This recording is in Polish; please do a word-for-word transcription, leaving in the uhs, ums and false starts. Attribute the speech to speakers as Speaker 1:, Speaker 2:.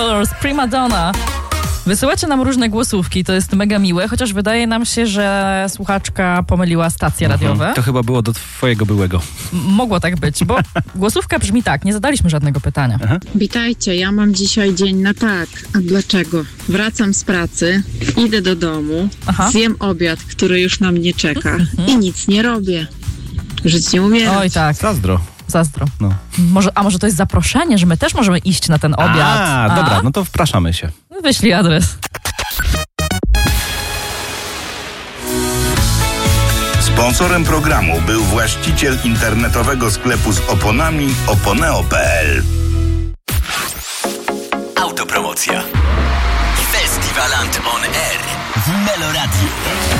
Speaker 1: Prima Donna. Wysyłacie nam różne głosówki, to jest mega miłe, chociaż wydaje nam się, że słuchaczka pomyliła stacje
Speaker 2: Mhm.
Speaker 1: radiowe.
Speaker 2: To chyba było do twojego byłego.
Speaker 1: M- mogło tak być, bo głosówka brzmi tak, nie zadaliśmy żadnego pytania.
Speaker 2: Aha.
Speaker 3: Witajcie, ja mam dzisiaj dzień na tak. A dlaczego? Wracam z pracy, idę do domu,
Speaker 1: Aha.
Speaker 3: zjem obiad, który już na mnie czeka i nic nie robię. Żyć nie umiem.
Speaker 1: Oj tak,
Speaker 2: Zazdro.
Speaker 1: zazdro.
Speaker 2: No.
Speaker 1: Może, a może to jest zaproszenie, że my też możemy iść na ten obiad?
Speaker 2: A, dobra, no to wpraszamy się.
Speaker 1: Wyślij adres.
Speaker 4: Sponsorem programu był właściciel internetowego sklepu z oponami oponeo kropka p l.
Speaker 5: Autopromocja. Festiwaland on Air w Meloradio.